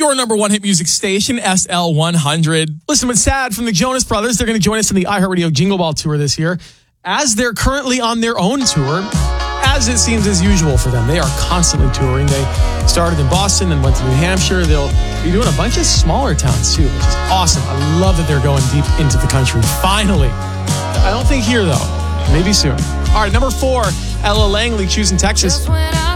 Your number one hit music station, SL100. Listen, what's sad from the Jonas Brothers, they're going to join us on the iHeartRadio Jingle Ball Tour this year, as they're currently on their own tour, as it seems as usual for them. They are constantly touring. They started in Boston and went to New Hampshire. They'll be doing a bunch of smaller towns too, which is awesome. I love that they're going deep into the country. Finally. I don't think here, though. Maybe soon. All right, number 4, Ella Langley, choosing Texas. Just when I